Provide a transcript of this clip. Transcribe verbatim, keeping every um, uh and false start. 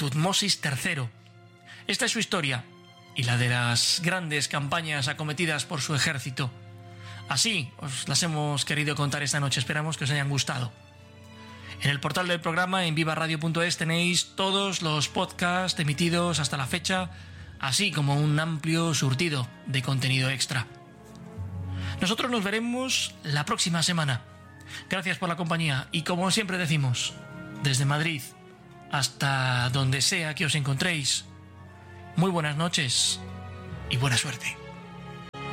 Tutmosis tercero. Esta es su historia y la de las grandes campañas acometidas por su ejército. Así os las hemos querido contar esta noche, esperamos que os hayan gustado. En el portal del programa, en viva radio punto es, tenéis todos los podcasts emitidos hasta la fecha, así como un amplio surtido de contenido extra. Nosotros nos veremos la próxima semana. Gracias por la compañía y, como siempre decimos, desde Madrid hasta donde sea que os encontréis, muy buenas noches y buena suerte.